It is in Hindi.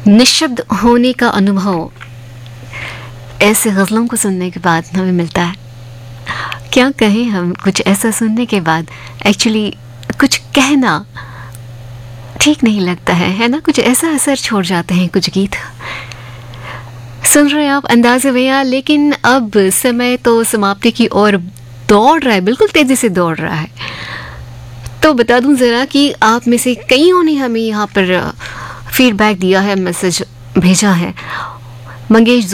निशब्द होने का अनुभव ऐसे गज़लों को सुनने के बाद हमें मिलता है। क्या कहें हम, कुछ ऐसा सुनने के बाद एक्चुअली कुछ कहना ठीक नहीं लगता है ना? कुछ ऐसा असर छोड़ जाते हैं कुछ गीत। सुन रहे हैं आप अंदाज़े भैया, लेकिन अब समय तो समाप्ति की ओर दौड़ रहा है, बिल्कुल तेज़ी से दौड़ रहा है। तो बता दूं ज़रा कि आप में से कईयों ने हमें यहाँ पर फीडबैक दिया है, मैसेज भेजा है। मंगेश